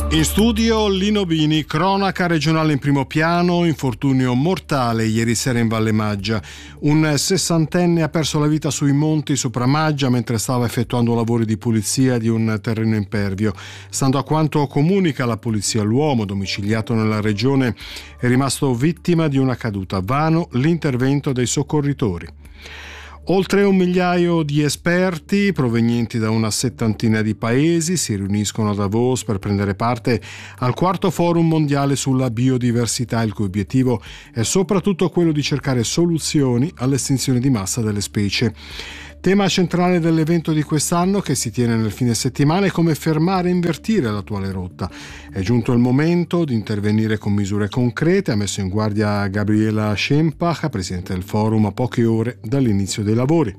In studio Lino Bini, cronaca regionale in primo piano, infortunio mortale ieri sera in Valle Maggia. Un 60enne ha perso la vita sui monti sopra Maggia mentre stava effettuando lavori di pulizia di un terreno impervio. Stando a quanto comunica la polizia, l'uomo domiciliato nella regione è rimasto vittima di una caduta. Vano l'intervento dei soccorritori. Oltre 1 migliaio di esperti provenienti da una settantina di paesi si riuniscono a Davos per prendere parte al 4° forum mondiale sulla biodiversità, il cui obiettivo è soprattutto quello di cercare soluzioni all'estinzione di massa delle specie. Tema centrale dell'evento di quest'anno, che si tiene nel fine settimana, è come fermare e invertire l'attuale rotta. È giunto il momento di intervenire con misure concrete, ha messo in guardia Gabriela Schempach, presidente del forum, a poche ore dall'inizio dei lavori.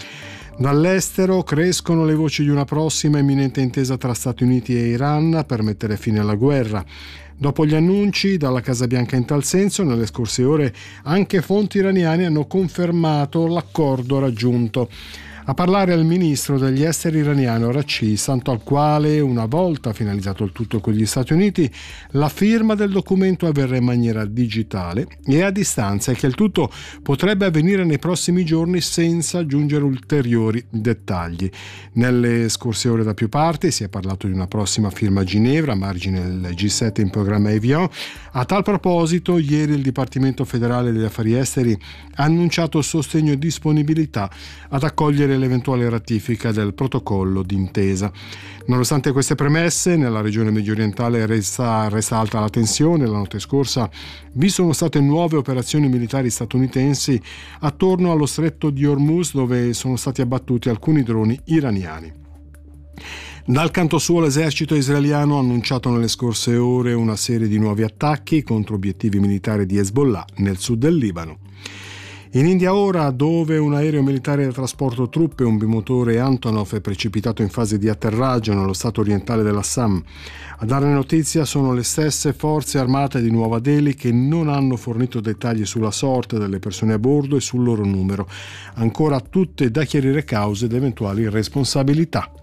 Dall'estero crescono le voci di una prossima imminente intesa tra Stati Uniti e Iran per mettere fine alla guerra. Dopo gli annunci dalla Casa Bianca in tal senso, nelle scorse ore anche fonti iraniane hanno confermato l'accordo raggiunto. A parlare al ministro degli esteri iraniano Araghchi, santo al quale, una volta finalizzato il tutto con gli Stati Uniti, la firma del documento avverrà in maniera digitale e a distanza, e che il tutto potrebbe avvenire nei prossimi giorni senza aggiungere ulteriori dettagli. Nelle scorse ore da più parti si è parlato di una prossima firma a Ginevra, a margine del G7 in programma Evian. A tal proposito, ieri il Dipartimento federale degli affari esteri ha annunciato sostegno e disponibilità ad accogliere l'eventuale ratifica del protocollo d'intesa. Nonostante queste premesse, nella regione mediorientale resta alta la tensione. La notte scorsa vi sono state nuove operazioni militari statunitensi attorno allo stretto di Hormuz, dove sono stati abbattuti alcuni droni iraniani. Dal canto suo, l'esercito israeliano ha annunciato nelle scorse ore una serie di nuovi attacchi contro obiettivi militari di Hezbollah nel sud del Libano. In India ora, dove un aereo militare da trasporto truppe, un bimotore Antonov, è precipitato in fase di atterraggio nello stato orientale dell'Assam. A dare notizia sono le stesse forze armate di Nuova Delhi, che non hanno fornito dettagli sulla sorte delle persone a bordo e sul loro numero. Ancora tutte da chiarire cause ed eventuali responsabilità.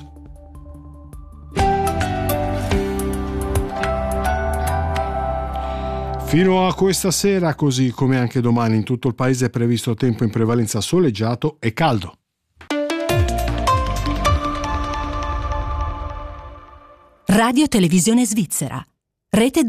Fino a questa sera, così come anche domani, in tutto il paese è previsto tempo in prevalenza soleggiato e caldo. Radio Televisione Svizzera, rete